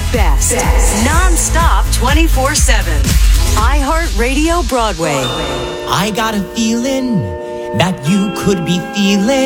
best. Non-stop 24/7. iHeartRadio Broadway. I got a feeling that you could be feeling